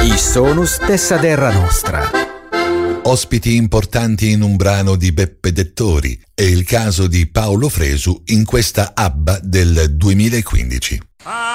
I sonus dessa terra nostra. Ospiti importanti in un brano di Beppe Dettori è il caso di Paolo Fresu in questa ABBA del 2015.